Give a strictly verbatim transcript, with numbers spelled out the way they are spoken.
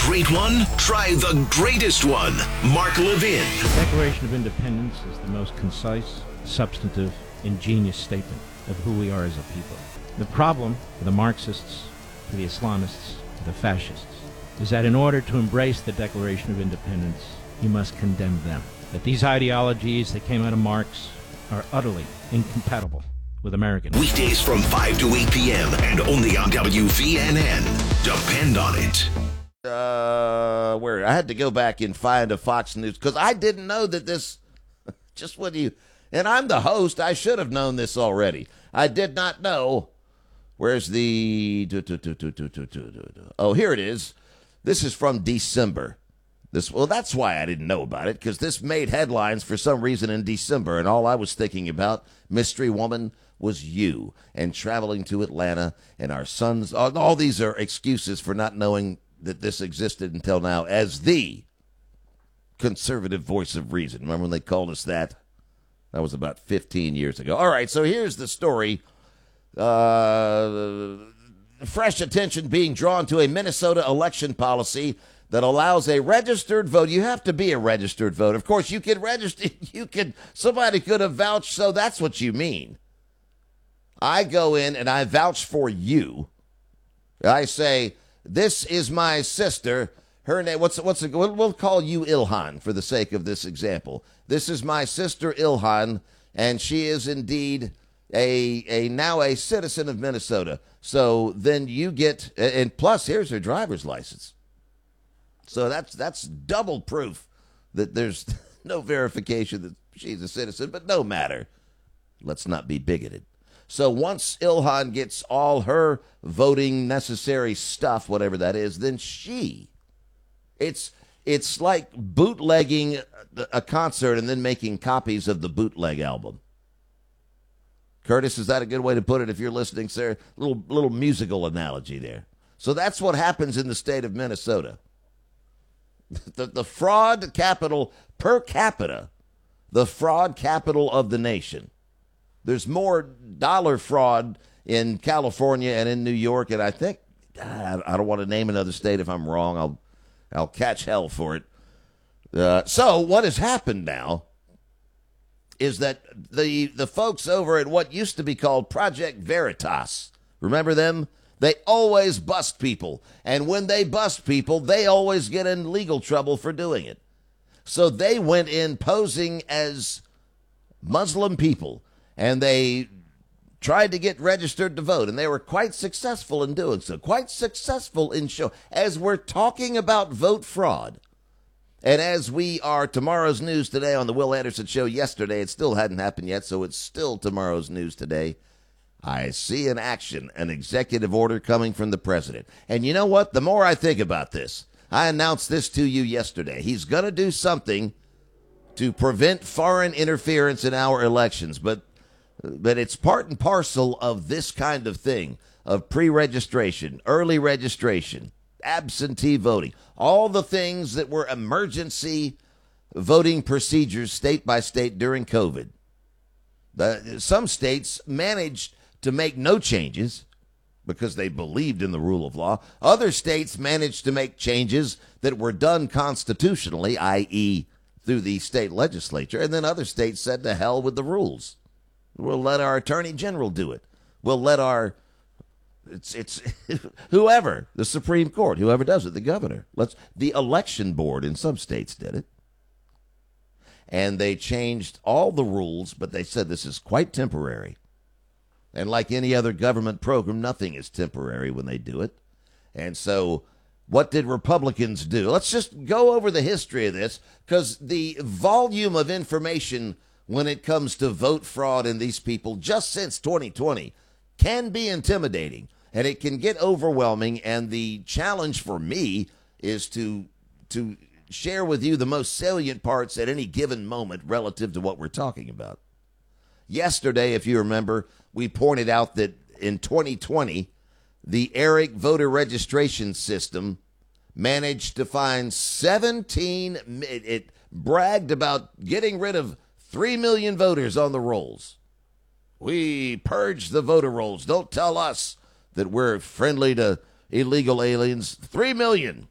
great one? Try the greatest one. Mark Levin. The Declaration of Independence is the most concise, substantive, ingenious statement of who we are as a people. The problem for the Marxists, for the Islamists, for the fascists, is that in order to embrace the Declaration of Independence, you must condemn them. That these ideologies that came out of Marx are utterly incompatible with American. Weekdays from five to eight p.m. and only on W V N N. Depend on it. Uh, where I had to go back and find a Fox News because I didn't know that this. Just what you and I'm the host. I should have known this already. I did not know. Where's the? Oh, here it is. This is from December. This well, that's why I didn't know about it because this made headlines for some reason in December, and all I was thinking about, mystery woman, was you and traveling to Atlanta and our sons. All, all these are excuses for not knowing that this existed until now as the conservative voice of reason. Remember when they called us that? That was about fifteen years ago. All right, so here's the story. Uh, fresh attention being drawn to a Minnesota election policy that allows a registered vote. You have to be a registered voter. Of course, you can register. You can. Somebody could have vouched, so that's what you mean. I go in and I vouch for you. I say, this is my sister. Her name, what's, what's, it, we'll, we'll call you Ilhan for the sake of this example. This is my sister Ilhan, and she is indeed a, a now a citizen of Minnesota. So then you get, and plus here's her driver's license. So that's that's double proof that there's no verification that she's a citizen, but no matter. Let's not be bigoted. So once Ilhan gets all her voting necessary stuff, whatever that is, then she, it's it's like bootlegging a concert and then making copies of the bootleg album. Curtis, is that a good way to put it if you're listening, sir? Little little musical analogy there. So that's what happens in the state of Minnesota. The, the fraud capital per capita, the fraud capital of the nation. There's more dollar fraud in California and in New York, and I think, I don't want to name another state. If I'm wrong, I'll I'll catch hell for it. Uh, so what has happened now is that the the folks over at what used to be called Project Veritas, remember them? They always bust people. And when they bust people, they always get in legal trouble for doing it. So they went in posing as Muslim people, and they tried to get registered to vote, and they were quite successful in doing so. Quite successful in show. As we're talking about vote fraud, and as we are tomorrow's news today on the Will Anderson Show yesterday, it still hadn't happened yet, so it's still tomorrow's news today. I see in action an executive order coming from the president. And you know what? The more I think about this, I announced this to you yesterday. He's going to do something to prevent foreign interference in our elections. But but it's part and parcel of this kind of thing, of pre-registration, early registration, absentee voting, all the things that were emergency voting procedures state by state during COVID. The, some states managed to make no changes because they believed in the rule of law. Other states managed to make changes that were done constitutionally, that is through the state legislature, and then other states said to hell with the rules. We'll let our attorney general do it. We'll let our, it's it's whoever, the Supreme Court, whoever does it, the governor. Let's the election board in some states did it. And they changed all the rules, but they said this is quite temporary. And like any other government program, nothing is temporary when they do it. And so what did Republicans do? Let's just go over the history of this, because the volume of information when it comes to vote fraud in these people just since twenty twenty can be intimidating, and it can get overwhelming. And the challenge for me is to to share with you the most salient parts at any given moment relative to what we're talking about. Yesterday, if you remember, we pointed out that in twenty twenty, the ERIC voter registration system managed to find seventeen, it, it bragged about getting rid of three million voters on the rolls. We purged the voter rolls. Don't tell us that we're friendly to illegal aliens. Three million.